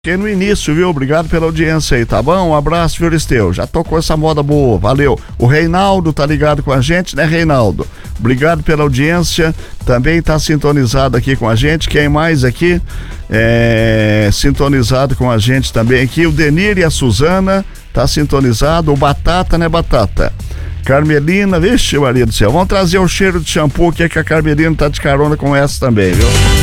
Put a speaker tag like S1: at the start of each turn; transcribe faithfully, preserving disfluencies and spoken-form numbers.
S1: Fiquei no início, viu? Obrigado pela audiência aí, tá bom? Um abraço, Fioristeu. Já tocou essa moda boa, valeu. O Reinaldo tá ligado com a gente, né, Reinaldo? Obrigado pela audiência, também tá sintonizado aqui com a gente. Quem mais aqui? É, sintonizado com a gente também aqui, o Denir e a Suzana, tá sintonizado. O Batata, né, Batata? Carmelina, vixe, Maria do céu. Vamos trazer o cheiro de shampoo, que é que a Carmelina tá de carona com essa também, viu?